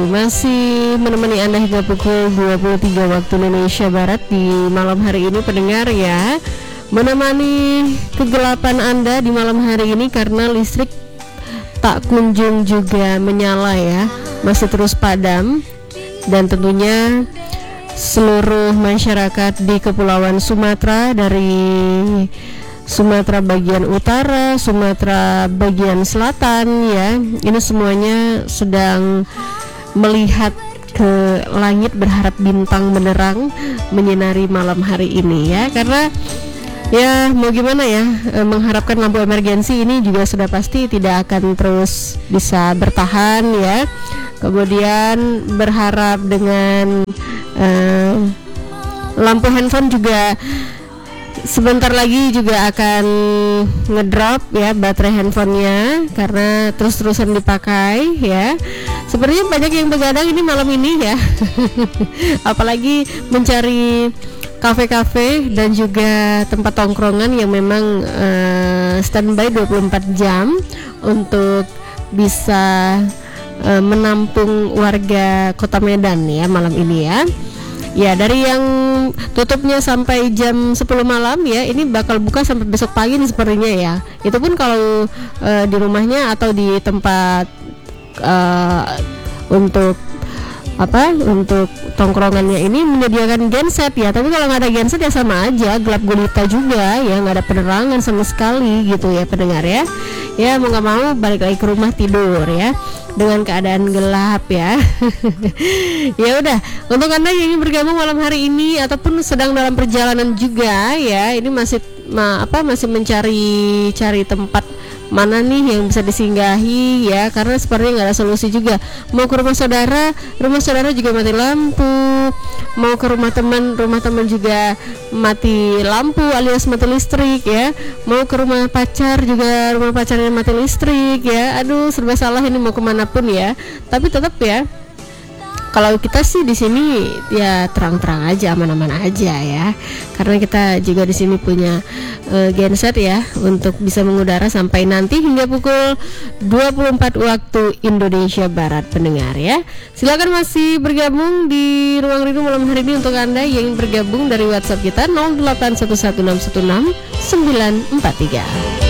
masih menemani Anda hingga pukul 23 waktu Indonesia Barat di malam hari ini pendengar ya. Menemani kegelapan Anda di malam hari ini karena listrik tak kunjung juga menyala ya. Masih terus padam dan tentunya seluruh masyarakat di Kepulauan Sumatera dari Sumatera bagian utara, Sumatera bagian selatan ya. Ini semuanya sedang melihat ke langit berharap bintang menerang menyinari malam hari ini ya. Karena ya mau gimana ya, mengharapkan lampu emergensi ini juga sudah pasti tidak akan terus bisa bertahan ya. Kemudian berharap dengan lampu handphone juga sebentar lagi juga akan ngedrop ya baterai handphonenya karena terus-terusan dipakai ya. Sepertinya banyak yang begadang ini malam ini ya. Apalagi mencari kafe-kafe dan juga tempat tongkrongan yang memang standby 24 jam untuk bisa menampung warga Kota Medan ya malam ini ya. Ya, dari yang tutupnya sampai jam 10 malam ya, ini bakal buka sampai besok pagi nih sepertinya ya. Itu pun kalau di rumahnya atau di tempat untuk tongkrongannya ini menyediakan genset ya. Tapi kalau nggak ada genset ya sama aja, gelap gulita juga ya, nggak ada penerangan sama sekali gitu ya pendengar ya. Ya mau nggak mau balik lagi ke rumah tidur ya dengan keadaan gelap ya. Ya udah, untuk Anda yang ingin bergabung malam hari ini ataupun sedang dalam perjalanan juga ya, ini masih mencari tempat mana nih yang bisa disinggahi ya, karena sepertinya nggak ada solusi juga. Mau ke rumah saudara juga mati lampu. Mau ke rumah teman juga mati lampu alias mati listrik ya. Mau ke rumah pacar juga rumah pacarnya mati listrik ya. Aduh serba salah ini mau kemana pun ya. Tapi tetap ya, kalau kita sih di sini ya terang-terang aja, aman-aman aja ya. Karena kita juga di sini punya genset ya untuk bisa mengudara sampai nanti hingga pukul 24 waktu Indonesia Barat pendengar ya. Silakan masih bergabung di Ruang Rindu malam hari ini untuk Anda yang bergabung dari WhatsApp kita 0811616943.